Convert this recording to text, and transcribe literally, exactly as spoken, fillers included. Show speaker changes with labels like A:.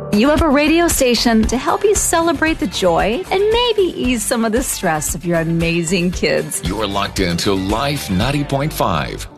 A: You have a radio station to help you celebrate the joy and maybe ease some of the stress of your amazing kids.
B: You're locked into Life ninety point five.